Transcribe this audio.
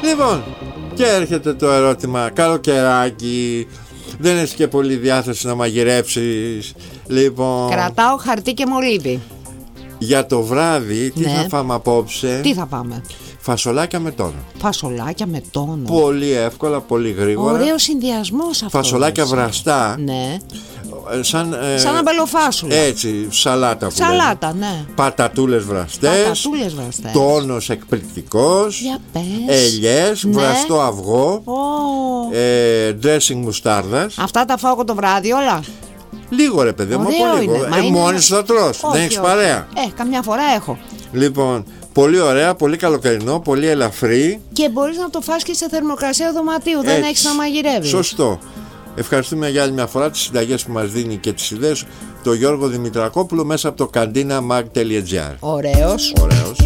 Λοιπόν, και έρχεται το ερώτημα. Καλοκαιράκι, δεν έχεις και πολύ διάθεση να μαγειρέψεις. Λοιπόν, κρατάω χαρτί και μολύβι. για το βράδυ, τι θα φάμε απόψε? Τι θα πάμε? Φασολάκια με τόνο. Φασολάκια με τόνο. Πολύ εύκολα, πολύ γρήγορα. Ωραίο συνδυασμός αυτό. Φασολάκια βραστά. Ναι. Σαν αμπελοφάσουλα. Έτσι, σαλάτα που Σαλάτα, λένε. ναι. Πατατούλες βραστές. Πατατούλες βραστές. Τόνος εκπληκτικός. Για πες. Ελιές, Ναι. βραστό αυγό. Dressing μουστάρδας. Αυτά τα φάω το βράδυ όλα. Λίγο ρε παιδί μου, Ωραίο πολύ είναι. λίγο. Μόνη σου θα τρως. Δεν έχεις παρέα. Καμιά φορά έχω. Λοιπόν, πολύ ωραία, πολύ καλοκαιρινό, πολύ ελαφρύ. Και μπορείς να το φας και σε θερμοκρασία δωματίου. Δεν έχεις να μαγειρεύεις. Σωστό. Ευχαριστούμε για άλλη μια φορά τις συνταγές που μας δίνει και τις ιδέες το Γιώργο Δημητρακόπουλο μέσα από το καντίναμag.gr. Ωραίος.